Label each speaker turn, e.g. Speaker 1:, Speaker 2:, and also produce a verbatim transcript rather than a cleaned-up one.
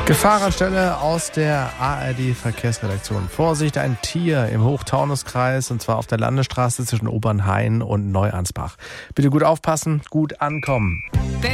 Speaker 1: Gefahrenstelle aus der A R D-Verkehrsredaktion. Vorsicht, ein Tier im Hochtaunuskreis, und zwar auf der Landesstraße zwischen Obernhain und Neuansbach. Bitte gut aufpassen, gut ankommen.